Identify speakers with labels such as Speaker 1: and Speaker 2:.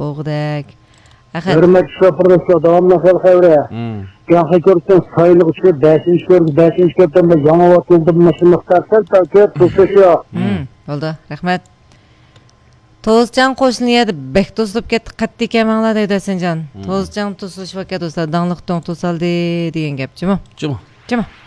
Speaker 1: bo'g'dak.
Speaker 2: Hürmetli şoförler devamlı xavre. Yaxşı görsən sayılıq üçün 5-ci gördən də yanavat yolda məşğulluqdarsan təkər tutuşuyor.
Speaker 1: Oldu. Rəhmət. Tozcan qoşuniyədi bək dostub ketdi qatdi kəmənlər deyəsən can. Tozcan tusuş vakat olsa danlıq ton tosaldı degan gap, cimo?
Speaker 3: Cimo.
Speaker 1: Cimo.